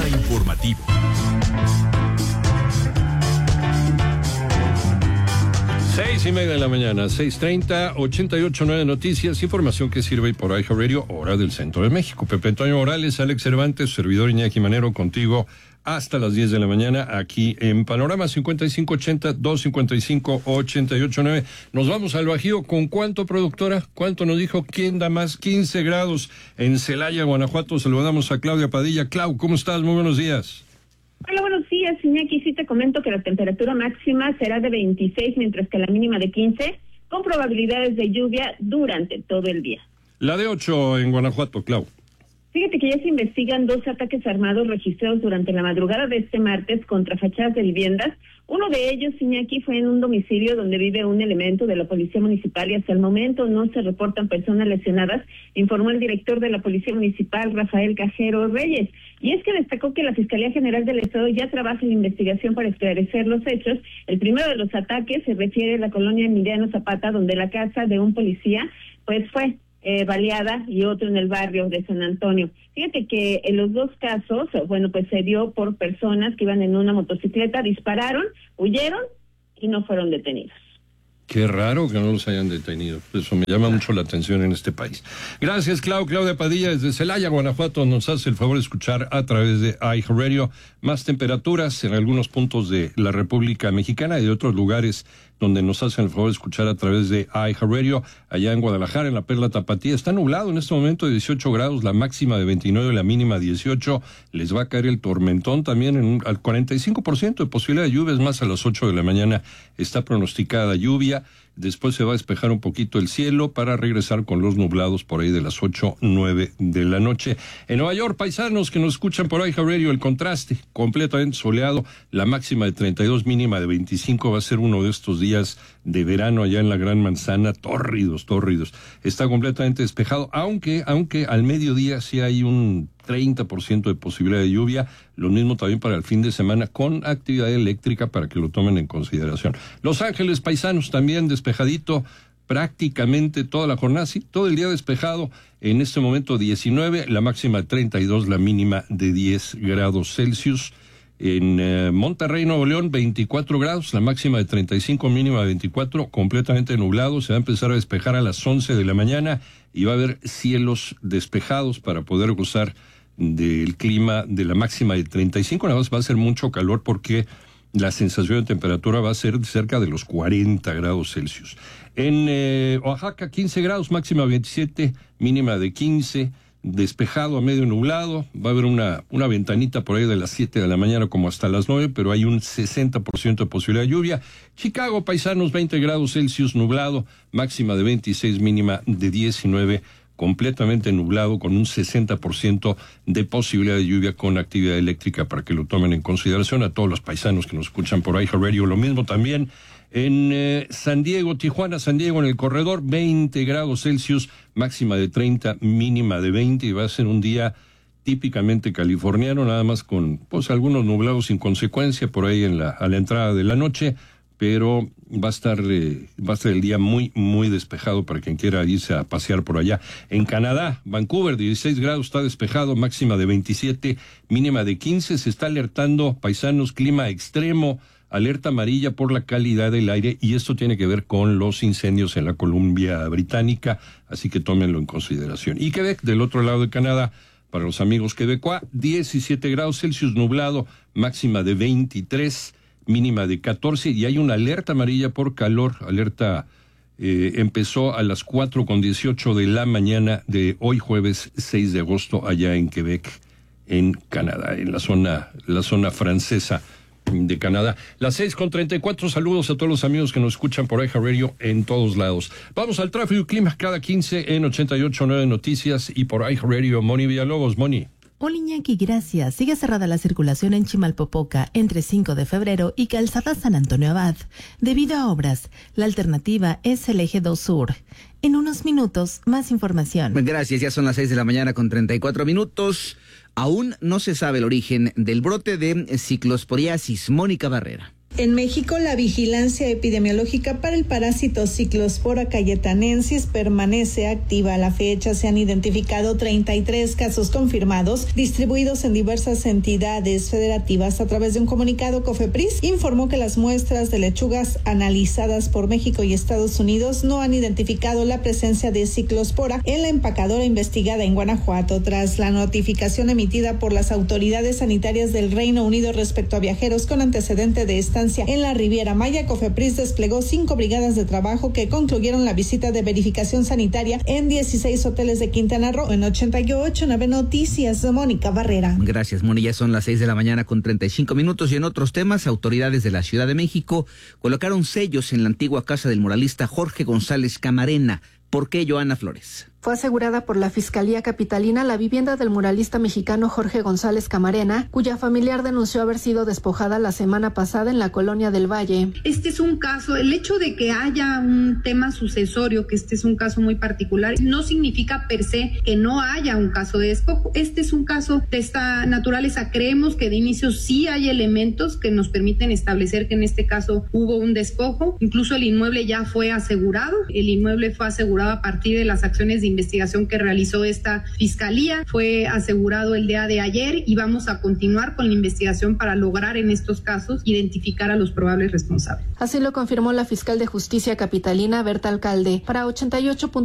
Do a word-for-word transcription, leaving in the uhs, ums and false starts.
informativo. Seis y media de la mañana, seis treinta, ochenta y ocho nueve Noticias, información que sirve por iHeartRadio, hora del centro de México. Pepe Antonio Morales, Alex Cervantes, servidor Iñaki Manero, contigo hasta las diez de la mañana, aquí en Panorama. Cincuenta y cinco ochenta, dos cincuenta y cinco, ochenta y ocho nueve. Nos vamos al Bajío. ¿Con cuánto, productora? ¿Cuánto nos dijo? ¿Quién da más? quince grados en Celaya, Guanajuato. Saludamos a Claudia Padilla. Clau, ¿cómo estás? Muy buenos días. Hola, buenos días, Iñaki. Sí te comento que la temperatura máxima será de veintiséis, mientras que la mínima de quince, con probabilidades de lluvia durante todo el día. La de ocho en Guanajuato, Clau. Fíjate que ya se investigan dos ataques armados registrados durante la madrugada de este martes contra fachadas de viviendas. Uno de ellos, Iñaki, fue en un domicilio donde vive un elemento de la Policía Municipal y hasta el momento no se reportan personas lesionadas, informó el director de la Policía Municipal, Rafael Cajero Reyes. Y es que destacó que la Fiscalía General del Estado ya trabaja en la investigación para esclarecer los hechos. El primero de los ataques se refiere a la colonia Emiliano Zapata, donde la casa de un policía pues fue Eh, baleada, y otro en el barrio de San Antonio. Fíjate que en los dos casos, bueno, pues se dio por personas que iban en una motocicleta, dispararon, huyeron y no fueron detenidos. Qué raro que no los hayan detenido. Eso me llama mucho la atención en este país. Gracias, Clau. Claudia Padilla desde Celaya, Guanajuato, nos hace el favor de escuchar a través de iHeartRadio. Más temperaturas en algunos puntos de la República Mexicana y de otros lugares donde nos hacen el favor de escuchar a través de iHeartRadio. Allá en Guadalajara, en la Perla Tapatía, está nublado en este momento de dieciocho grados, la máxima de veintinueve, la mínima dieciocho. Les va a caer el tormentón también en un, al cuarenta y cinco por ciento de posibilidad de lluvia, es más, a las ocho de la mañana está pronosticada lluvia. Después se va a despejar un poquito el cielo para regresar con los nublados por ahí de las ocho, nueve de la noche. En Nueva York, paisanos que nos escuchan por iHeartRadio, el contraste completamente soleado, la máxima de treinta y dos, mínima de veinticinco, va a ser uno de estos días de verano allá en la Gran Manzana, tórridos, tórridos. Está completamente despejado, aunque, aunque al mediodía sí hay un treinta por ciento de posibilidad de lluvia, lo mismo también para el fin de semana con actividad eléctrica para que lo tomen en consideración. Los Ángeles, paisanos, también despejadito prácticamente toda la jornada, sí, todo el día despejado, en este momento diecinueve, la máxima de treinta y dos, la mínima de diez grados Celsius. En eh, Monterrey, Nuevo León, veinticuatro grados, la máxima de treinta y cinco, mínima de veinticuatro, completamente nublado, se va a empezar a despejar a las once de la mañana y va a haber cielos despejados para poder gozar del clima de la máxima de treinta y cinco, nada más va a ser mucho calor porque la sensación de temperatura va a ser cerca de los cuarenta grados Celsius. En eh, Oaxaca, quince grados, máxima veintisiete, mínima de quince, despejado a medio nublado, va a haber una, una ventanita por ahí de las siete de la mañana como hasta las nueve, pero hay un sesenta por ciento de posibilidad de lluvia. Chicago, paisanos, veinte grados Celsius, nublado, máxima de veintiséis, mínima de diecinueve, completamente nublado con un sesenta por ciento de posibilidad de lluvia con actividad eléctrica para que lo tomen en consideración. A todos los paisanos que nos escuchan por iHeartRadio, lo mismo también en eh, San Diego, Tijuana, San Diego en el corredor, veinte grados Celsius, máxima de treinta, mínima de veinte, y va a ser un día típicamente californiano, nada más con pues algunos nublados sin consecuencia por ahí en la, a la entrada de la noche, pero va a estar eh, va a estar el día muy, muy despejado para quien quiera irse a pasear por allá. En Canadá, Vancouver, dieciséis grados, está despejado, máxima de veintisiete, mínima de quince, se está alertando, paisanos, clima extremo, alerta amarilla por la calidad del aire, y esto tiene que ver con los incendios en la Columbia Británica, así que tómenlo en consideración. Y Quebec, del otro lado de Canadá, para los amigos quebecois, diecisiete grados Celsius, nublado, máxima de veintitrés, mínima de catorce, y hay una alerta amarilla por calor, alerta eh, empezó a las cuatro con dieciocho de la mañana de hoy jueves seis de agosto allá en Quebec, en Canadá, en la zona, la zona francesa de Canadá. Las seis con treinta y cuatro, saludos a todos los amigos que nos escuchan por iHeartRadio en todos lados. Vamos al tráfico y clima cada quince en ochenta y ocho nueve Noticias y por iHeartRadio. Moni Villalobos, Moni. Hola Iñaki, gracias. Sigue cerrada la circulación en Chimalpopoca entre cinco de febrero y Calzada San Antonio Abad. Debido a obras, la alternativa es el eje dos Sur. En unos minutos, más información. Gracias, ya son las seis de la mañana con treinta y cuatro minutos. Aún no se sabe el origen del brote de ciclosporiasis. Mónica Barrera. En México, la vigilancia epidemiológica para el parásito Cyclospora cayetanensis permanece activa. A la fecha se han identificado treinta y tres casos confirmados, distribuidos en diversas entidades federativas. A través de un comunicado, COFEPRIS informó que las muestras de lechugas analizadas por México y Estados Unidos no han identificado la presencia de Cyclospora en la empacadora investigada en Guanajuato. Tras la notificación emitida por las autoridades sanitarias del Reino Unido respecto a viajeros con antecedente de estancia en la Riviera Maya, COFEPRIS desplegó cinco brigadas de trabajo que concluyeron la visita de verificación sanitaria en dieciséis hoteles de Quintana Roo. En ochenta y ocho Nueve Noticias, Mónica Barrera. Gracias, Moni. Ya son las seis de la mañana con treinta y cinco minutos y en otros temas, autoridades de la Ciudad de México colocaron sellos en la antigua casa del muralista Jorge González Camarena. ¿Por qué, Joana Flores? Fue asegurada por la Fiscalía Capitalina la vivienda del muralista mexicano Jorge González Camarena, cuya familiar denunció haber sido despojada la semana pasada en la Colonia del Valle. Este es un caso, el hecho de que haya un tema sucesorio, que este es un caso muy particular, no significa per se que no haya un caso de despojo. Este es un caso de esta naturaleza. Creemos que de inicio sí hay elementos que nos permiten establecer que en este caso hubo un despojo. Incluso el inmueble ya fue asegurado. El inmueble fue asegurado a partir de las acciones de investigación que realizó esta fiscalía. Fue asegurado el día de ayer y vamos a continuar con la investigación para lograr en estos casos identificar a los probables responsables. Así lo confirmó la fiscal de Justicia Capitalina, Berta Alcalde. Para ochenta y ocho.